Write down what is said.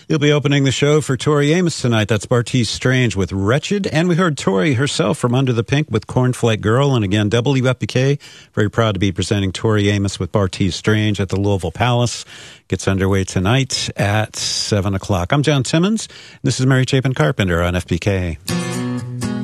He'll be opening the show for Tori Amos tonight. That's Bartees Strange with Wretched. And we heard Tori herself from Under the Pink with Cornflake Girl. And again, WFPK, very proud to be presenting Tori Amos with Bartees Strange at the Louisville Palace. Gets underway tonight at 7 o'clock. I'm John Timmons. This is Mary Chapin Carpenter on FPK.